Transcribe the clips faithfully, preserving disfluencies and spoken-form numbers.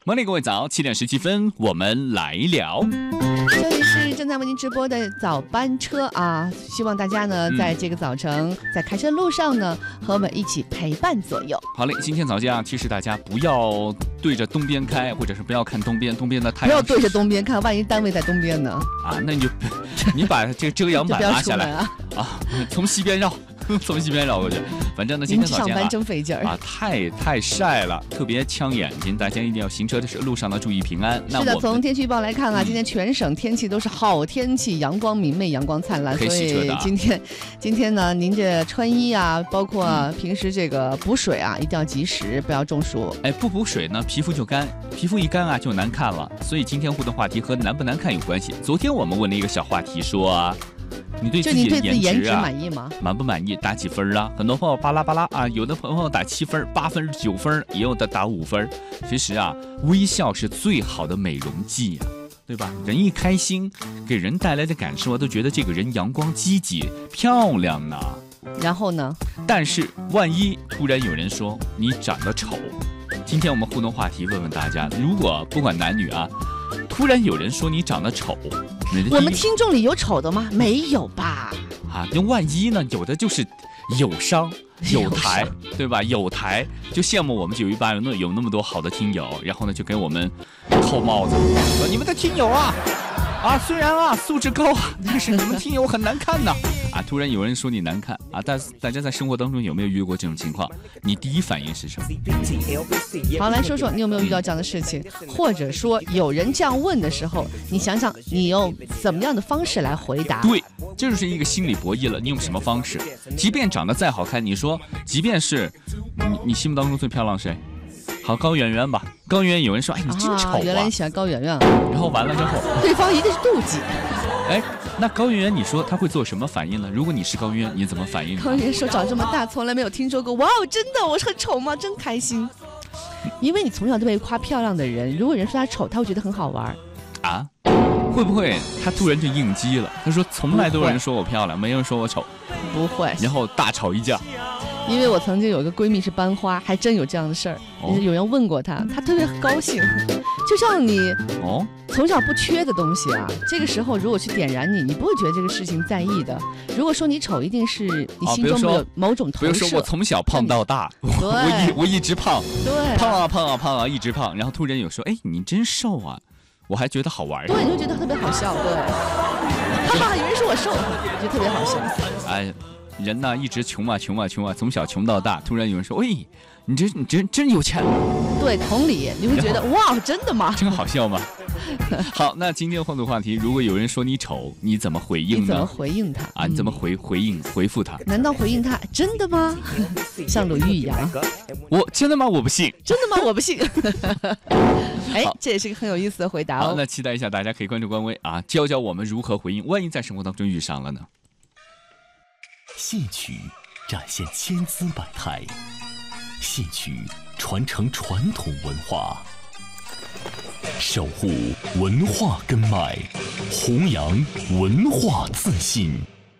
Morning， 各位早，七点十七分，我们来聊。 这里是正在为您直播的早班车啊，希望大家呢，在这个早晨、嗯、在开车路上呢，和我们一起陪伴左右。 好嘞，今天早上提示大家不要对着东边开，或者是不要看东边，东边的太阳。 不要对着东边看，万一单位在东边呢？ 啊，那你就你把这个遮阳板拉下来啊，啊，从西边绕。从西边绕过去，反正呢，今天早上、啊、 上班真费劲儿啊，太太晒了，特别呛眼睛，大家一定要行车的路上呢注意平安。 是的，从天气预报来看啊，今天全省天气都是好天气，阳光明媚，阳光灿烂， 可以洗车的、啊。 所以今天，今天呢，您这穿衣啊，包括平时这个补水啊，一定要及时，不要中暑。 哎，不补水呢，皮肤就干，皮肤一干啊就难看了。所以今天互动话题和难不难看有关系。昨天我们问了一个小话题说、啊。你对自己的颜值、啊、 颜值满意吗？ 满不满意？打几分啊？很多朋友巴拉巴拉啊，有的朋友打七分、八分、九分，也有的打五分。其实啊，微笑是最好的美容剂啊，对吧？人一开心，给人带来的感受啊，都觉得这个人阳光积极、漂亮呢。 然后呢？但是万一突然有人说你长得丑，今天我们互动话题问问大家：如果不管男女啊，突然有人说你长得丑。 我们听众里有丑的吗？没有吧？ 啊，那万一呢？有的就是有伤有台，对吧？有台就羡慕我们九一八有那有那么多好的听友，然后呢就给我们扣帽子，说你们的听友啊啊，虽然啊素质高啊，但是你们听友很难看呐啊！突然有人说你难看啊，但大家在生活当中有没有遇过这种情况？你第一反应是什么？ 好，来说说你有没有遇到这样的事情，或者说有人这样问的时候，你想想你用怎么样的方式来回答？ 对，这就是一个心理博弈了。你用什么方式？即便长得再好看，你说，即便是你你心目当中最漂亮谁？好，高圆圆吧。高圆圆有人说，哎，你真丑啊！ 原来你喜欢高圆圆啊。 然后完了之后， 对方一定是妒忌。 哎，那高圆圆，你说她会做什么反应呢？如果你是高圆圆，你怎么反应呢？ 高圆圆手长这么大，从来没有听说过。哇哦，真的，我是很丑吗？真开心。因为你从小都被夸漂亮的人，如果人说他丑，他会觉得很好玩啊。会不会他突然就应激了？他说从来都有人说我漂亮，没人说我丑。 不会。 然后大吵一架。 因为我曾经有一个闺蜜是班花，还真有这样的事儿。哦、有人问过她，她特别高兴。就像你哦，从小不缺的东西啊，这个时候如果去点燃你，你不会觉得这个事情在意的。如果说你丑，一定是你心中有某种投射。 比如说我从小胖到大，我我一我一直胖， 对， 胖啊胖啊胖啊，一直胖。然后突然有说，哎，你真瘦啊，我还觉得好玩。 对，你就觉得特别好笑，对。哈哈，有人说我瘦，就特别好笑。 哎。人呢一直穷啊穷啊穷啊，从小穷到大，突然有人说，喂，你这你真真有钱。 对，同理，你会觉得哇，真的吗？ 真好笑吗？好，那今天的互动话题，如果有人说你丑，你怎么回应呢？ 你怎么回应他啊？你怎么回回应回复他？ 难道回应他真的吗？像鲁豫一样？ 我真的吗？我不信。 真的吗？我不信。哎，这也是个很有意思的回答哦。 好，那期待一下，大家可以关注官微啊，教教我们如何回应，万一在生活当中遇上了呢？ 戏曲展现千姿百态，戏曲传承传统文化，守护文化根脉，弘扬文化自信。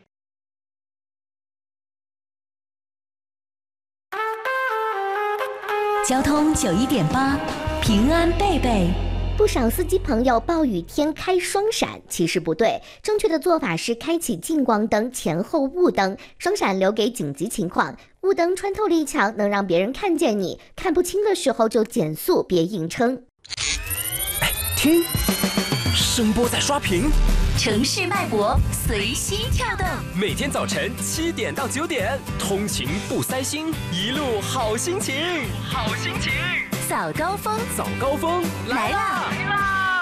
交通九一点八，平安贝贝。 不少司机朋友暴雨天开双闪，其实不对，正确的做法是开启近光灯，前后雾灯，双闪留给紧急情况。雾灯穿透力强，能让别人看见你，看不清的时候就减速，别硬撑。 哎，听，声波在刷屏， 城市脉搏随心跳动。 每天早晨七点到九点，通勤不塞心，一路好心情，好心情。 早高峰， 早高峰来啦！